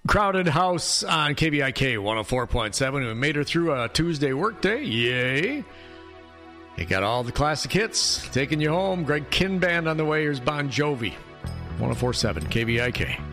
Crowded House on KVIK 104.7. We made her through a Tuesday workday. Yay. You got all the classic hits taking you home. Greg Kinn Band on the way. Here's Bon Jovi. 104.7 KVIK.